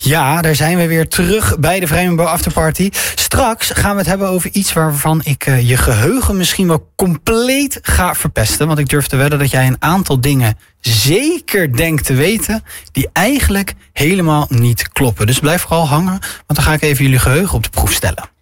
Ja, daar zijn we weer terug bij de Vrijmenbo Afterparty. Straks gaan we het hebben over iets waarvan ik je geheugen misschien wel compleet ga verpesten. Want ik durf te wedden dat jij een aantal dingen zeker denkt te weten die eigenlijk helemaal niet kloppen. Dus blijf vooral hangen, want dan ga ik even jullie geheugen op de proef stellen.